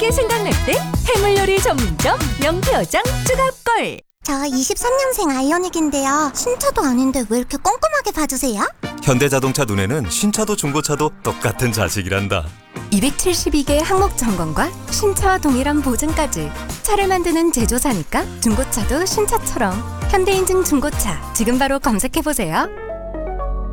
해장이 생각날 때 해물요리 전문점 명태어장 쭈갑걸. 저 23년생 아이오닉인데요. 신차도 아닌데 왜 이렇게 꼼꼼하게 봐주세요? 현대자동차 눈에는 신차도 중고차도 똑같은 자식이란다. 272개 항목 점검과 신차와 동일한 보증까지. 차를 만드는 제조사니까 중고차도 신차처럼. 현대인증 중고차 지금 바로 검색해보세요.